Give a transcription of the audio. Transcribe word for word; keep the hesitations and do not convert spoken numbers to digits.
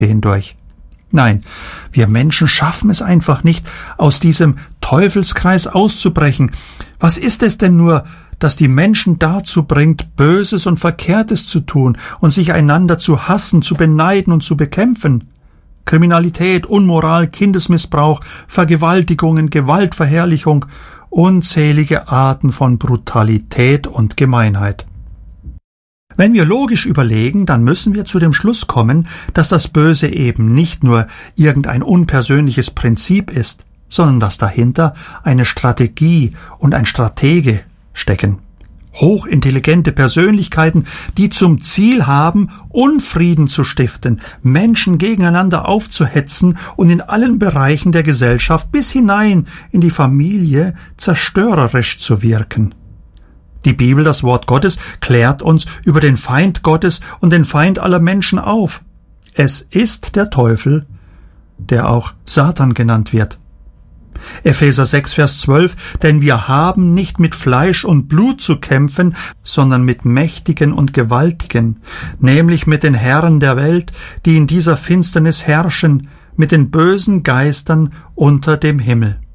hindurch. Nein, wir Menschen schaffen es einfach nicht, aus diesem Teufelskreis auszubrechen. Was ist es denn nur, das die Menschen dazu bringt, Böses und Verkehrtes zu tun und sich einander zu hassen, zu beneiden und zu bekämpfen? Kriminalität, Unmoral, Kindesmissbrauch, Vergewaltigungen, Gewaltverherrlichung, unzählige Arten von Brutalität und Gemeinheit. Wenn wir logisch überlegen, dann müssen wir zu dem Schluss kommen, dass das Böse eben nicht nur irgendein unpersönliches Prinzip ist, sondern dass dahinter eine Strategie und ein Stratege stecken. Hochintelligente Persönlichkeiten, die zum Ziel haben, Unfrieden zu stiften, Menschen gegeneinander aufzuhetzen und in allen Bereichen der Gesellschaft bis hinein in die Familie zerstörerisch zu wirken. Die Bibel, das Wort Gottes, klärt uns über den Feind Gottes und den Feind aller Menschen auf. Es ist der Teufel, der auch Satan genannt wird. Epheser sechs, Vers zwölf, denn wir haben nicht mit Fleisch und Blut zu kämpfen, sondern mit Mächtigen und Gewaltigen, nämlich mit den Herren der Welt, die in dieser Finsternis herrschen, mit den bösen Geistern unter dem Himmel.